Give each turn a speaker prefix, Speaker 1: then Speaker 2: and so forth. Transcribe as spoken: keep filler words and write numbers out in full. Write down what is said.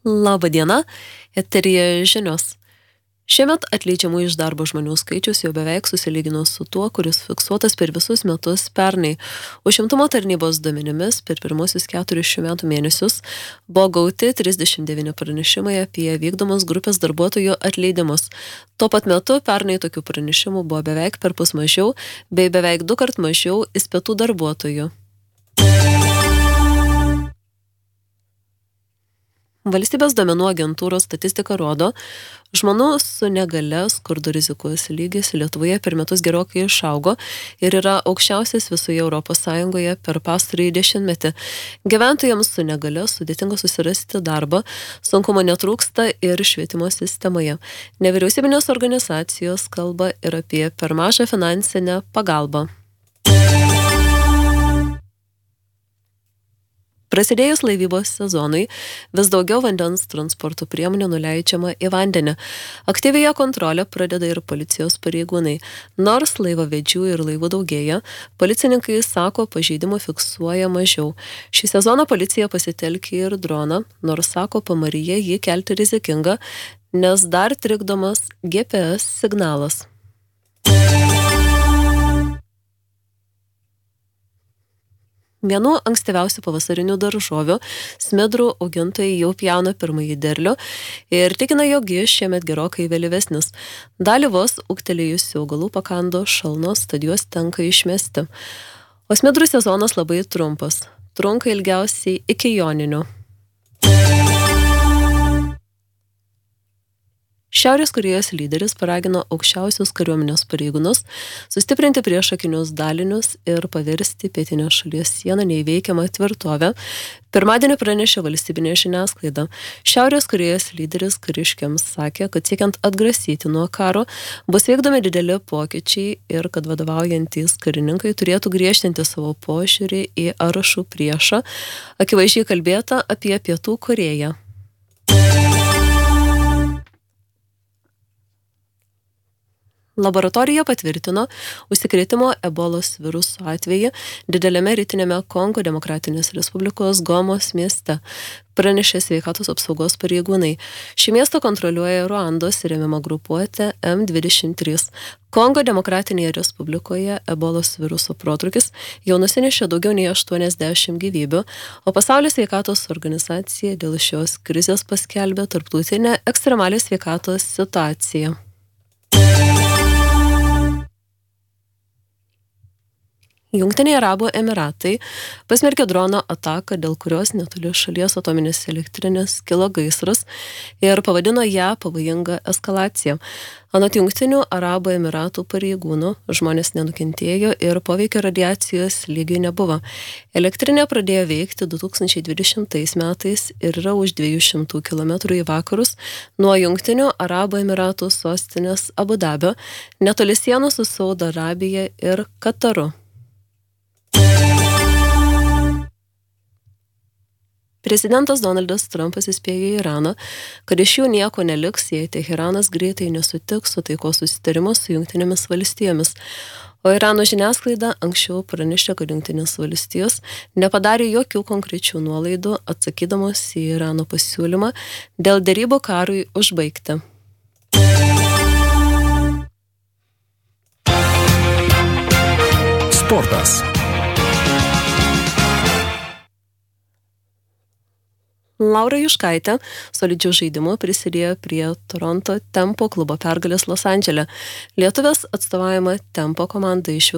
Speaker 1: Labą dieną, eteryje žinios. Šiemet atleidžiamų iš darbo žmonių skaičius jau beveik susilygino su tuo, kuris fiksuotas per visus metus pernai. Užimtumo tarnybos duomenimis per pirmuosius keturis šių metų mėnesius buvo gauti trisdešimt devyni pranešimai apie vykdomus grupės darbuotojų atleidimus. Tuo pat metu pernai tokių pranešimų buvo beveik perpus mažiau, bei beveik du kart mažiau įspėtų darbuotojų. Valstybės duomenų agentūros statistika rodo, žmonių su negale skurdo rizikos lygis Lietuvoje per metus gerokai išaugo ir yra aukščiausias visoje Europos Sąjungoje per pastarąjį dešimtmetį. Gyventojams su negale sudėtinga susirasti darbą, sunkumo netrūksta ir švietimo sistemoje. Nevyriausybinės organizacijos kalba ir apie per mažą finansinę pagalbą. Prasidėjus laivybos sezonui, vis daugiau vandens transporto priemonių nuleidžiama į vandenį. Aktyviąją kontrolę pradeda ir policijos pareigūnai. Nors laivavedžių ir laivų daugėja, policininkai sako, pažeidimų fiksuoja mažiau. Šį sezoną policija pasitelkė ir droną, nors sako, pamaryje jį kelti rizikinga, nes dar trikdomas G P S signalas. Vienu ankstyviausių pavasarinių daržovių smidrų augintojai jau pjauna pirmąjį derlių ir tikina, jog jis šiemet gerokai vėlyvesnis. Dalį vos ūgtelėjusių augalų pakando šalnos, tad juos tenka išmesti. O smidrų sezonas labai trumpas, trunka ilgiausiai iki joninių. Šiaurės Korėjos lyderis paragino aukščiausius kariuomenės pareigūnus sustiprinti priešakinius dalinius ir paversti pietinę šalies sieną neįveikiamą tvirtovę. Pirmadienį pranešė valstybinė žiniasklaida. Šiaurės Korėjos lyderis kariškiams sakė, kad siekiant atgrasyti nuo karo bus vykdomi dideli pokyčiai ir kad vadovaujantys karininkai turėtų griežtinti savo požiūrį į aršų priešą. Akivaizdžiai kalbėta apie Pietų Korėją. Laboratorija patvirtino užsikrėtimo ebolos viruso atvejį dideliame rytiniame Kongo Demokratinės Respublikos Gomos mieste, pranešė sveikatos apsaugos pareigūnai. Šį miestą kontroliuoja Ruandos rėmimo grupuotė M dvidešimt trys. Kongo Demokratinėje Respublikoje ebolos viruso protrūkis jau nusinešė daugiau nei aštuoniasdešimt gyvybių, o Pasaulio sveikatos organizacija dėl šios krizės paskelbė tarptautinę ekstremalią sveikatos situaciją. Jungtiniai Arabų Emiratai pasmerkė drono ataką, dėl kurios netoli šalies atominės elektrinės kilo gaisras ir pavadino ją pavojinga eskalacija. Anot Jungtinių Arabų Emiratų pareigūnų, žmonės nenukentėjo ir poveikio radiacijos lygiai nebuvo. Elektrinė pradėjo veikti du tūkstančiai dvidešimtais metais ir yra už dviejų šimtų kilometrų į vakarus nuo Jungtinių Arabų Emiratų sostinės Abu Dabio, netoli sienos su Saudo Arabija ir Kataru. Prezidentas Donaldas Trumpas įspėjo Iraną, kad iš jų nieko neliks, jei Teheranas greitai nesutiks su taikos susitarimu su Jungtinėmis valstijomis. O Irano žiniasklaida anksčiau pranešė, kad Jungtinės valstijos nepadarė jokių konkrečių nuolaidų atsakydamos į Irano pasiūlymą dėl derybų karui užbaigti.
Speaker 2: Sportas.
Speaker 1: Laura Juškaitė solidžiu žaidimu prisidėjo prie Toronto Tempo klubo pergalės Los Andžele. Lietuvės atstovaujama Tempo komanda iš